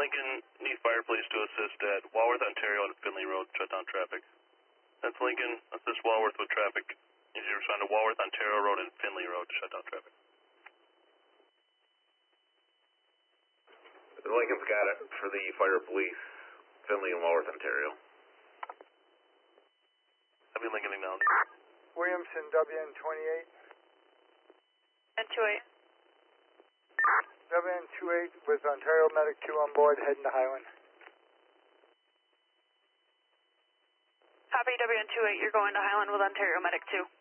Lincoln, need fire police to assist at Walworth, Ontario and Finley Road, shut down traffic. That's Lincoln, assist Walworth with traffic. Need you to respond to Walworth, Ontario Road and Finley Road to shut down traffic. Lincoln's got it for the fire police, Finley and Walworth, Ontario. Copy, Lincoln acknowledged. Williamson, WN28. N28. WN28 with Ontario Medic 2 on board, heading to Highland. Copy, WN28, you're going to Highland with Ontario Medic 2.